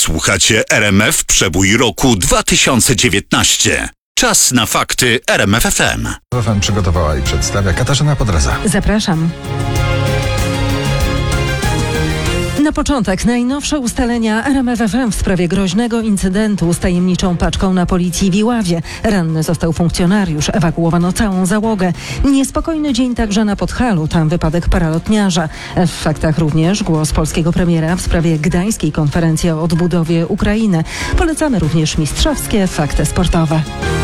Słuchacie RMF Przebój roku 2019. Czas na fakty RMF FM. FM przygotowała i przedstawia Katarzyna Podreza. Zapraszam. Na początek najnowsze ustalenia RMF FM w sprawie groźnego incydentu z tajemniczą paczką na policji w Iławie. Ranny został funkcjonariusz, ewakuowano całą załogę. Niespokojny dzień także na Podhalu, tam wypadek paralotniarza. W faktach również głos polskiego premiera w sprawie gdańskiej konferencji o odbudowie Ukrainy. Polecamy również mistrzowskie fakty sportowe.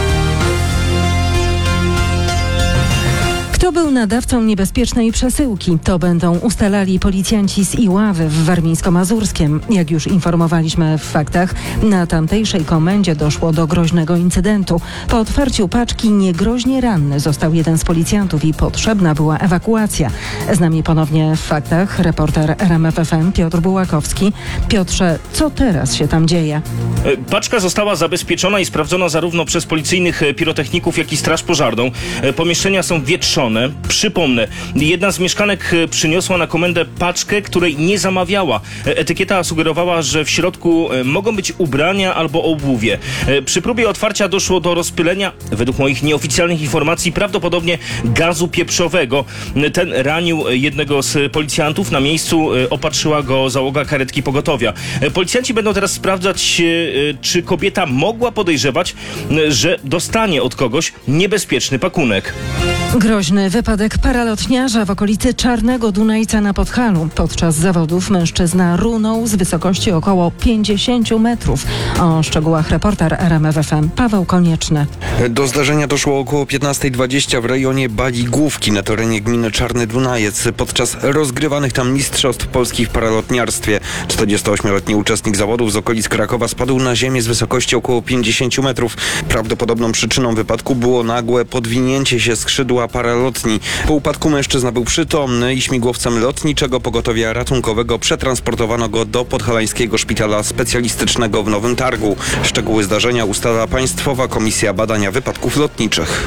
Kto był nadawcą niebezpiecznej przesyłki? To będą ustalali policjanci z Iławy w Warmińsko-Mazurskiem. Jak już informowaliśmy w faktach, na tamtejszej komendzie doszło do groźnego incydentu. Po otwarciu paczki niegroźnie ranny został jeden z policjantów i potrzebna była ewakuacja. Z nami ponownie w faktach reporter RMF FM Piotr Bułakowski. Piotrze, co teraz się tam dzieje? Paczka została zabezpieczona i sprawdzona zarówno przez policyjnych pirotechników, jak i straż pożarną. Pomieszczenia są wietrzone. Przypomnę, jedna z mieszkanek przyniosła na komendę paczkę, której nie zamawiała. Etykieta sugerowała, że w środku mogą być ubrania albo obuwie. Przy próbie otwarcia doszło do rozpylenia, według moich nieoficjalnych informacji, prawdopodobnie gazu pieprzowego. Ten ranił jednego z policjantów. Na miejscu opatrzyła go załoga karetki pogotowia. Policjanci będą teraz sprawdzać, czy kobieta mogła podejrzewać, że dostanie od kogoś niebezpieczny pakunek. Groźny wypadek paralotniarza w okolicy Czarnego Dunajca na Podhalu. Podczas zawodów mężczyzna runął z wysokości około 50 metrów. O szczegółach reporter RMF FM Paweł Konieczny. Do zdarzenia doszło około 15:20 w rejonie Baligłówki na terenie gminy Czarny Dunajec. Podczas rozgrywanych tam mistrzostw polskich w paralotniarstwie 48-letni uczestnik zawodów z okolic Krakowa spadł na ziemię z wysokości około 50 metrów. Prawdopodobną przyczyną wypadku było nagłe podwinięcie się skrzydła paralotni. Po upadku mężczyzna był przytomny i śmigłowcem lotniczego pogotowia ratunkowego przetransportowano go do Podhalańskiego Szpitala Specjalistycznego w Nowym Targu. Szczegóły zdarzenia ustala Państwowa Komisja Badania Wypadków Lotniczych.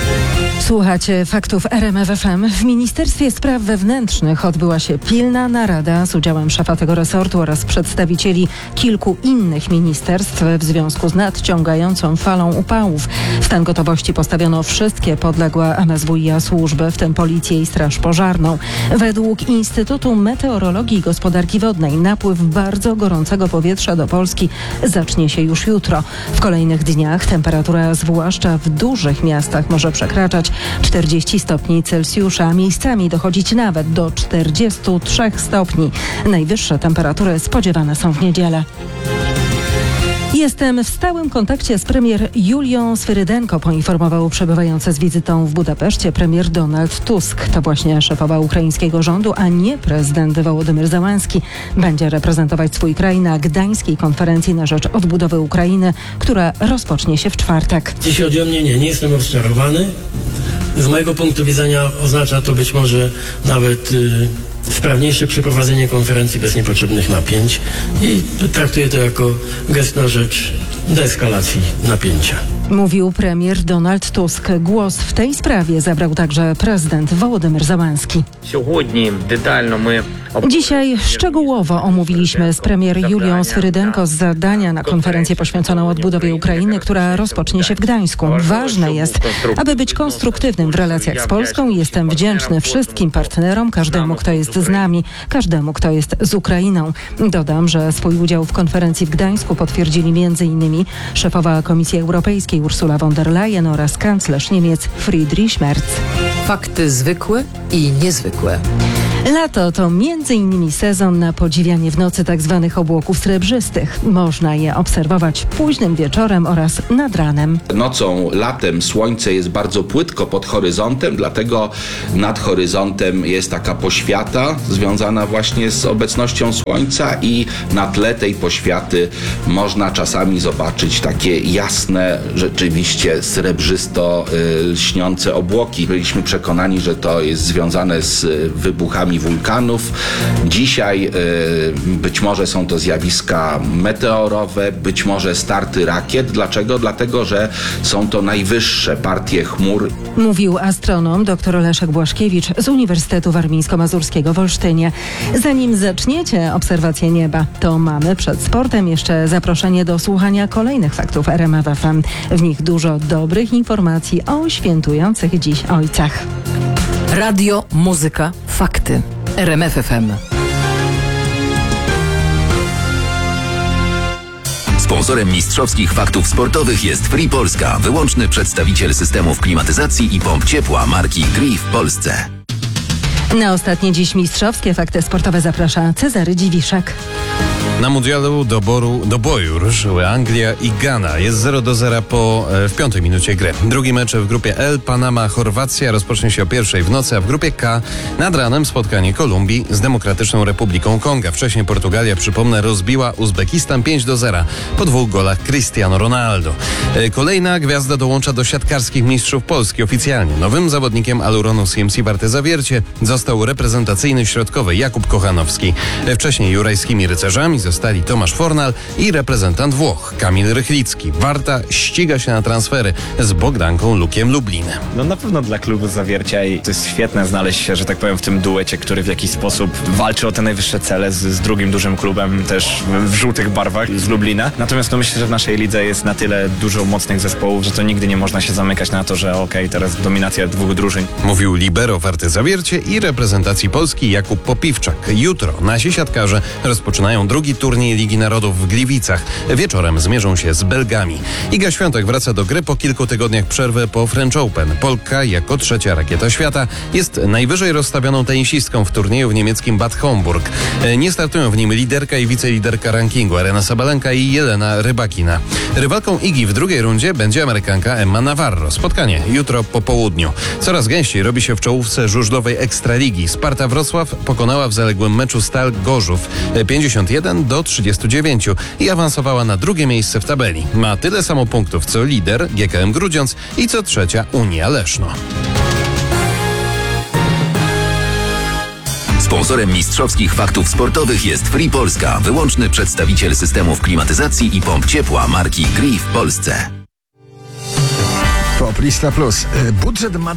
Słuchacie faktów RMF FM. W Ministerstwie Spraw Wewnętrznych odbyła się pilna narada z udziałem szefa tego resortu oraz przedstawicieli kilku innych ministerstw w związku z nadciągającą falą upałów. W stan gotowości postawiono wszystkie podległe MSWiA służby, w tym Policję i Straż Pożarną. Według Instytutu Meteorologii i Gospodarki Wodnej napływ bardzo gorącego powietrza do Polski zacznie się już jutro. W kolejnych dniach temperatura, zwłaszcza w dużych miastach, może przekraczać 40 stopni Celsjusza, a miejscami dochodzić nawet do 43 stopni. Najwyższe temperatury spodziewane są w niedzielę. Jestem w stałym kontakcie z premier Julią Swyrydenko, poinformował przebywający z wizytą w Budapeszcie premier Donald Tusk. To właśnie szefowa ukraińskiego rządu, a nie prezydent Wołodymyr Zełenski będzie reprezentować swój kraj na gdańskiej konferencji na rzecz odbudowy Ukrainy, która rozpocznie się w czwartek. Jeśli chodzi o mnie, nie jestem rozczarowany. Z mojego punktu widzenia oznacza to być może nawet sprawniejsze przeprowadzenie konferencji bez niepotrzebnych napięć i traktuję to jako gest na rzecz deeskalacji napięcia. Mówił premier Donald Tusk. Głos w tej sprawie zabrał także prezydent Wołodymyr Zełenski. Dzisiaj szczegółowo omówiliśmy z premier Julią Swyrydenko zadania na konferencję poświęconą odbudowie Ukrainy, która rozpocznie się w Gdańsku. Ważne jest, aby być konstruktywnym w relacjach z Polską i jestem wdzięczny wszystkim partnerom, każdemu, kto jest z nami, każdemu, kto jest z Ukrainą. Dodam, że swój udział w konferencji w Gdańsku potwierdzili m.in. szefowa Komisji Europejskiej Ursula von der Leyen oraz kanclerz Niemiec Friedrich Merz. Fakty zwykłe i niezwykłe. Lato to m.in. sezon na podziwianie w nocy tzw. obłoków srebrzystych. Można je obserwować późnym wieczorem oraz nad ranem. Nocą, latem słońce jest bardzo płytko pod horyzontem, dlatego nad horyzontem jest taka poświata związana właśnie z obecnością słońca i na tle tej poświaty można czasami zobaczyć takie jasne, rzeczywiście srebrzysto lśniące obłoki. Byliśmy przekonani, że to jest związane z wybuchami erupcjami wulkanów. Dzisiaj być może są to zjawiska meteorowe, być może starty rakiet. Dlaczego? Dlatego, że są to najwyższe partie chmur. Mówił astronom dr Leszek Błaszkiewicz z Uniwersytetu Warmińsko-Mazurskiego w Olsztynie. Zanim zaczniecie obserwację nieba, to mamy przed sportem jeszcze zaproszenie do słuchania kolejnych faktów RMF FM. W nich dużo dobrych informacji o świętujących dziś ojcach. Radio, muzyka, fakty. RMF FM. Sponsorem mistrzowskich faktów sportowych jest Free Polska, wyłączny przedstawiciel systemów klimatyzacji i pomp ciepła marki Gree w Polsce. Na ostatnie dziś mistrzowskie fakty sportowe zaprasza Cezary Dziwiszek. Na mundialu do boju ruszyły Anglia i Ghana. Jest 0-0 w 5 minucie gry. Drugi mecz w grupie L, Panama-Chorwacja, rozpocznie się o 1:00 w nocy, a w grupie K nad ranem spotkanie Kolumbii z Demokratyczną Republiką Konga. Wcześniej Portugalia, przypomnę, rozbiła Uzbekistan 5-0 po 2 golach Cristiano Ronaldo. Kolejna gwiazda dołącza do siatkarskich mistrzów Polski oficjalnie. Nowym zawodnikiem Aluronu CMC Warte Zawiercie został reprezentacyjny środkowy Jakub Kochanowski. Wcześniej jurajskimi rycerzami zostali Tomasz Fornal i reprezentant Włoch Kamil Rychlicki. Warta ściga się na transfery z Bogdanką Lukiem Lublin. No na pewno dla klubu Zawiercia i to jest świetne znaleźć się, że tak powiem, w tym duecie, który w jakiś sposób walczy o te najwyższe cele z drugim dużym klubem, też w żółtych barwach z Lublina. Natomiast no myślę, że w naszej lidze jest na tyle dużo mocnych zespołów, że to nigdy nie można się zamykać na to, że teraz dominacja 2 drużyn. Mówił libero Warty Zawiercie i reprezentacji Polski Jakub Popiwczak. Jutro nasi siatkarze rozpoczynają drugi turniej Ligi Narodów w Gliwicach. Wieczorem zmierzą się z Belgami. Iga Świątek wraca do gry po kilku tygodniach przerwy po French Open. Polka jako 3. rakieta świata jest najwyżej rozstawioną tenisistką w turnieju w niemieckim Bad Homburg. Nie startują w nim liderka i wiceliderka rankingu Aryna Sabalenka i Jelena Rybakina. Rywalką Igi w drugiej rundzie będzie Amerykanka Emma Navarro. Spotkanie jutro po południu. Coraz gęściej robi się w czołówce żużlowej Ekstraligi. Sparta Wrocław pokonała w zaległym meczu Stal Gorzów 51-39 i awansowała na drugie miejsce w tabeli. Ma tyle samo punktów co lider GKM Grudziądz i co trzecia Unia Leszno. Sponsorem mistrzowskich faktów sportowych jest Free Polska, wyłączny przedstawiciel systemów klimatyzacji i pomp ciepła marki Gree w Polsce. Poplista Plus. Budżet ma